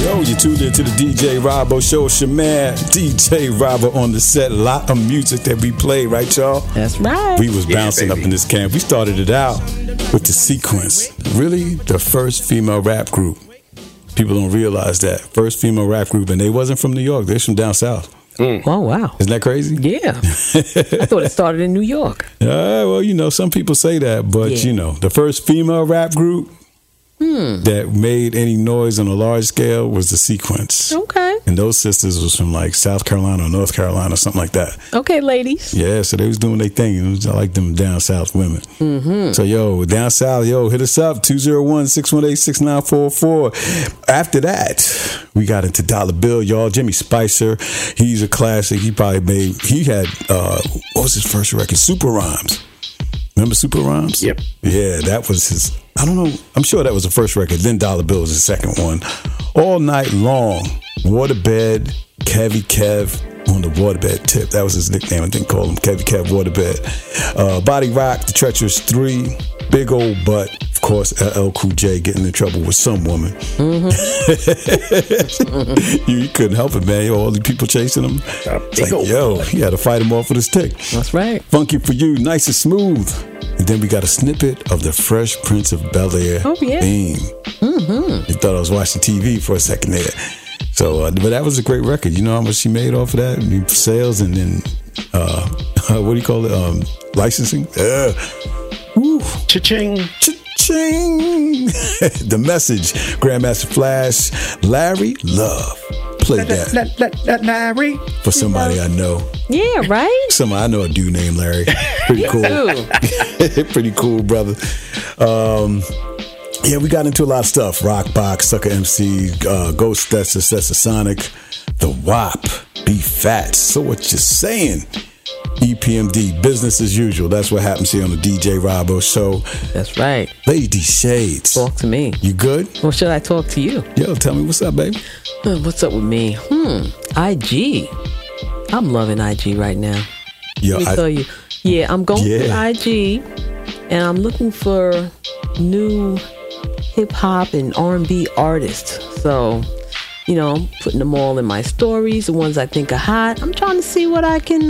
Yo, you tuned into the DJ Robbo Show. Shaman, DJ Robbo on the set. A lot of music that we played, right, y'all? That's right. We was bouncing up in this camp. We started it out with the Sequence. Really, the first female rap group. People don't realize that. First female rap group, and they wasn't from New York. They're from down south. Oh, wow. Isn't that crazy? Yeah. I thought it started in New York. Well, you know, some people say that, but, you know, the first female rap group that made any noise on a large scale was the Sequence. Okay. And those sisters was from like South Carolina or North Carolina or something like that. Okay, ladies. Yeah, so they was doing their thing. It was like them down south women. Mm-hmm. So, yo, down south, hit us up, 201-618-6944. After that, we got into Dollar Bill, y'all. Jimmy Spicer, he's a classic. He had, what was his first record? Super Rhymes. Remember Super Rhymes? Yep. Yeah, that was his, I don't know, I'm sure that was the first record. Then Dollar Bill was the second one. All Night Long, Waterbed, Kevy Kev on the Waterbed tip. That was his nickname. I think called him Kevy Kev Waterbed. Body Rock, The Treacherous 3, Big Old Butt. Of course, LL Cool J getting in trouble with some woman. Mm-hmm. you couldn't help it, man. All the people chasing him. It's like, he had to fight him off with his stick. That's right. Funky for You, Nice and Smooth. And then we got a snippet of the Fresh Prince of Bel-Air theme. Mm-hmm. You thought I was watching TV for a second there. So, but that was a great record. You know how much she made off of that? I mean, sales and then, what do you call it? Licensing? Woo. Cha-ching. Cha-ching. The Message, Grandmaster Flash, Larry Love. Play that. Larry. For somebody I know. Yeah, right? Somebody I know a dude named Larry. Pretty cool. Pretty cool, brother. Yeah, we got into a lot of stuff. Rockbox, Sucker MC, Ghost Stetsa Sonic, The WAP, Be Fat. So what you saying? EPMD, business as usual. That's what happens here on the DJ Robbo Show. That's right. Lady Shades. Talk to me. You good? Or should I talk to you? Yo, tell me what's up, baby. What's up with me? IG. I'm loving IG right now. Yo, Let me tell you. Yeah, I'm going through IG, and I'm looking for new hip-hop and R&B artists. So, you know, I'm putting them all in my stories, the ones I think are hot. I'm trying to see what I can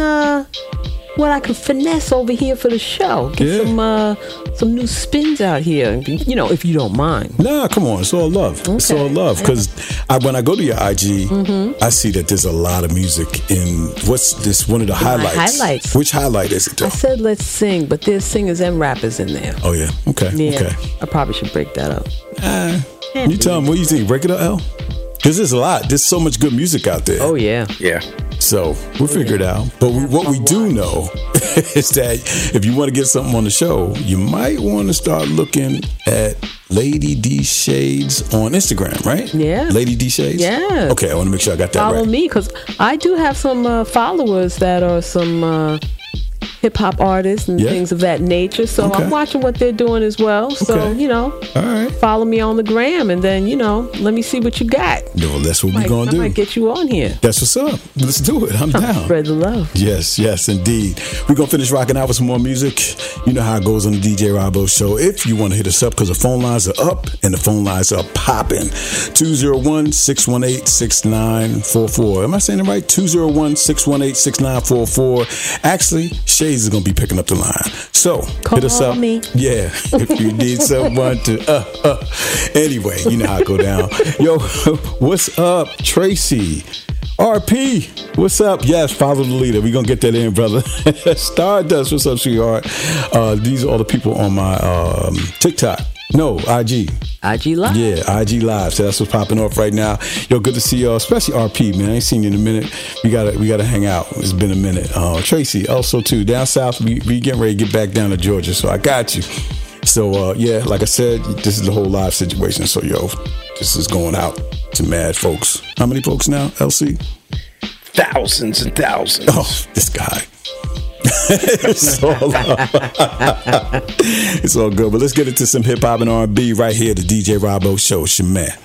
finesse over here for the show. Get some new spins out here, you know, if you don't mind. Nah, come on. It's all love. Okay. It's all love. Because when I go to your IG, I see that there's a lot of music in, what's this, one of the highlights? Which highlight is it, though? I said let's sing, but there's singers and rappers in there. Oh, yeah. Okay. Yeah. Okay. I probably should break that up. You tell them, what do you think? Break it up, L? Because there's a lot. There's so much good music out there. Oh, yeah. Yeah. So we'll figure it out. But what we do know is that if you want to get something on the show, you might want to start looking at Lady D Shades on Instagram, right? Yeah. Lady D Shades? Yeah. Okay, I want to make sure I got that Follow right. me, because I do have some followers that are some hip-hop artists and things of that nature. So I'm watching what they're doing as well. So, you know, all right, follow me on the gram, and then, you know, let me see what you got. No, that's what we're going to do. I might get you on here. That's what's up. Let's do it. I'm down. Spread the love. Yes, indeed. We're going to finish rocking out with some more music. You know how it goes on the DJ Robbo Show. If you want to hit us up, because the phone lines are up and the phone lines are popping. 201-618-6944. Am I saying it right? 201-618-6944. Actually, Shades is going to be picking up the line. So, hit us up. Me. Yeah, if you need someone to, Anyway, you know how it go down. Yo, what's up, Tracy? RP, what's up? Yes, follow the leader. We're going to get that in, brother. Stardust, what's up, sweetheart? These are all the people on my TikTok. No, IG. IG Live? Yeah, IG Live. So that's what's popping off right now. Yo, good to see y'all, especially RP, man. I ain't seen you in a minute. We gotta hang out. It's been a minute. Tracy, also too. Down south, we getting ready to get back down to Georgia, so I got you. So, yeah, like I said, this is the whole live situation. So, yo, this is going out to mad folks. How many folks now, LC? Thousands and thousands. Oh, this guy. It's all good. But let's get into some hip hop and R&B right here, the DJ Robbo Show. Shaman.